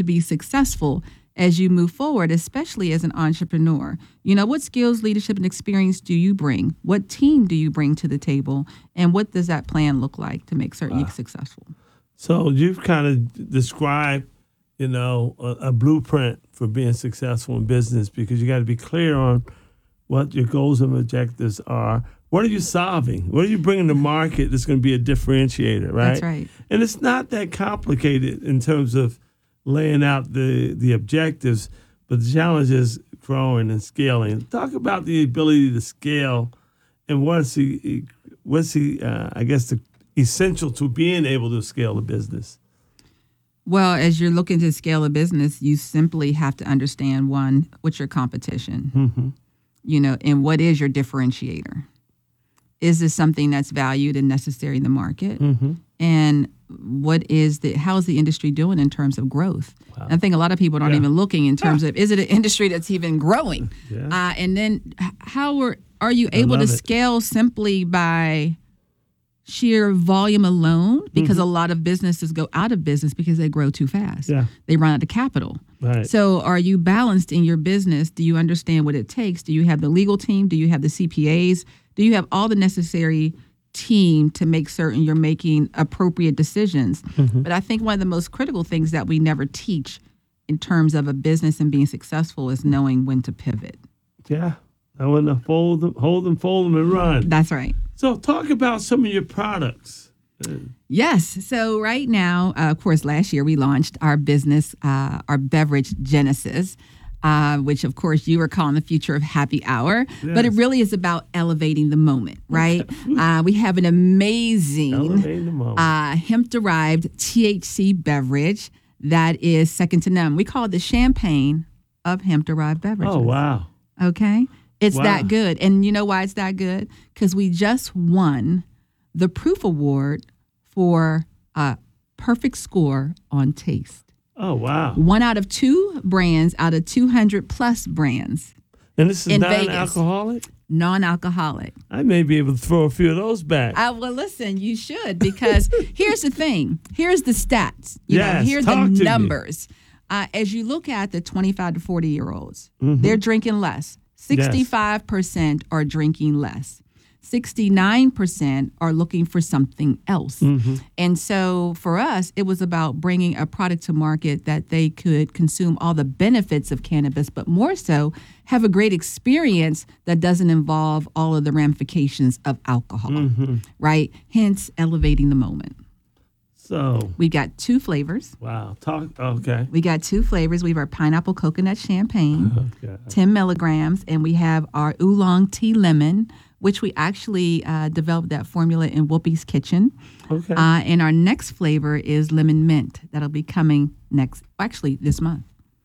be successful as you move forward, especially as an entrepreneur? What skills, leadership, and experience do you bring? What team do you bring to the table? And what does that plan look like to make certain you're successful? So you've kind of described, a blueprint for being successful in business, because you got to be clear on what your goals and objectives are. What are you solving? What are you bringing to market that's going to be a differentiator, right? That's right. And it's not that complicated in terms of laying out the objectives, but the challenge is growing and scaling. Talk about the ability to scale and what's the essential to being able to scale a business. Well, as you're looking to scale a business, you simply have to understand, one, what's your competition, and what is your differentiator? Is this something that's valued and necessary in the market? And how is the industry doing in terms of growth? Wow. I think a lot of people aren't even looking in terms of, is it an industry that's even growing? Yeah. And then how are you able to scale simply by sheer volume alone? Because a lot of businesses go out of business because they grow too fast. Yeah. They run out of capital. Right. So are you balanced in your business? Do you understand what it takes? Do you have the legal team? Do you have the CPAs? Do you have all the necessary team to make certain you're making appropriate decisions? But I think one of the most critical things that we never teach in terms of a business and being successful is knowing when to pivot. Yeah. I want to hold them, and run. That's right. So talk about some of your products. Yes. So right now, of course, last year we launched our business, our beverage Genesis, which, of course, you were calling the future of happy hour. Yes. But it really is about elevating the moment, right? We have an amazing hemp-derived THC beverage that is second to none. We call it the champagne of hemp-derived beverages. Oh, wow. Okay? It's that good. And you know why it's that good? Because we just won the Proof Award for a perfect score on taste. Oh, wow. 1 out of 2 brands out of 200 plus brands. And this is non-alcoholic? Non-alcoholic. I may be able to throw a few of those back. Well, listen, you should, because here's the thing. Here's the stats. Here's the numbers. As you look at the 25 to 40-year-olds, they're drinking less. 65% are drinking less. 69% are looking for something else. And so for us, it was about bringing a product to market that they could consume all the benefits of cannabis, but more so have a great experience that doesn't involve all of the ramifications of alcohol, right? Hence, elevating the moment. So we got 2 flavors. Wow. Okay. We got 2 flavors. We have our pineapple coconut champagne, 10 milligrams, and we have our oolong tea lemon, which we actually developed that formula in Whoopi's kitchen. Okay. And our next flavor is lemon mint. That'll be coming this month.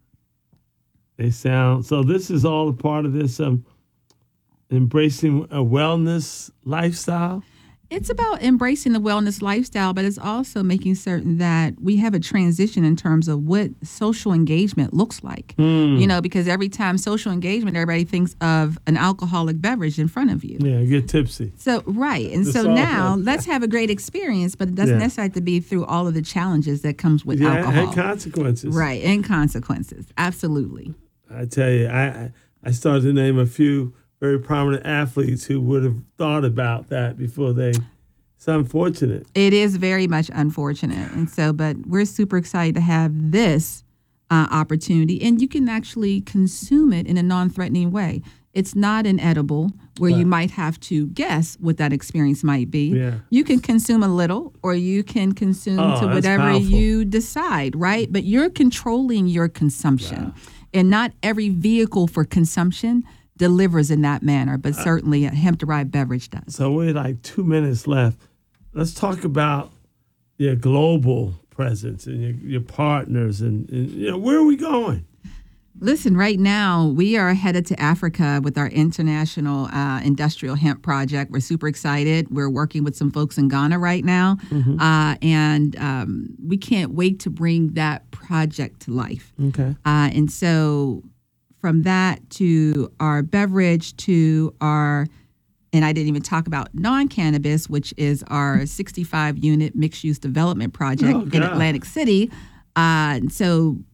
So this is all a part of this embracing a wellness lifestyle? It's about embracing the wellness lifestyle, but it's also making certain that we have a transition in terms of what social engagement looks like. Because every time social engagement, everybody thinks of an alcoholic beverage in front of you. Yeah, get tipsy. So, right. And so now let's have a great experience, but it doesn't necessarily have to be through all of the challenges that comes with alcohol. And consequences. Right, and consequences. Absolutely. I tell you, I started to name a few very prominent athletes who would have thought about that before they. It's unfortunate. It is very much unfortunate. And so, but we're super excited to have this opportunity, and you can actually consume it in a non-threatening way. It's not an edible where you might have to guess what that experience might be. Yeah. You can consume a little, or you can consume to whatever you decide, right? But you're controlling your consumption. Wow. And not every vehicle for consumption delivers in that manner, but certainly a hemp-derived beverage does. So we're like 2 minutes left. Let's talk about your global presence and your partners and where are we going? Listen, right now we are headed to Africa with our international industrial hemp project. We're super excited. We're working with some folks in Ghana right now, and we can't wait to bring that project to life. Okay. And so from that to our beverage to our, and I didn't even talk about non-cannabis, which is our 65-unit mixed-use development project in Atlantic City. So